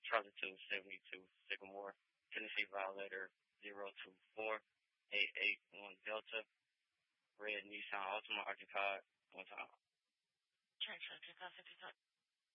Charlie 272 Sycamore, Tennessee Violator 024881 Delta, red Nissan Altima Arctic Card, one time. Transfer 2050.